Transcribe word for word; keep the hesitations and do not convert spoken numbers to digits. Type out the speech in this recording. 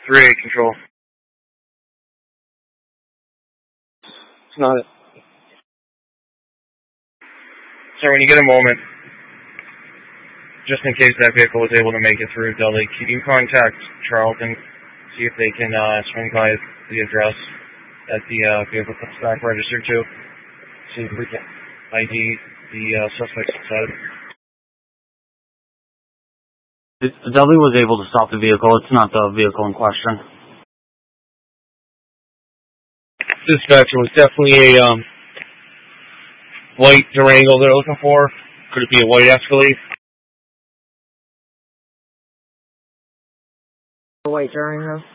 three eight control. It's not it. Sir, when you get a moment, just in case that vehicle was able to make it through Dudley, can you contact Charlton, see if they can uh, swing by the address that the uh, vehicle comes back registered to, see if we can I D the uh, suspects inside. Dudley was able to stop the vehicle. It's not the vehicle in question. Dispatcher was definitely a um, white Durango they're looking for. Could it be a white Escalade? A white Durango.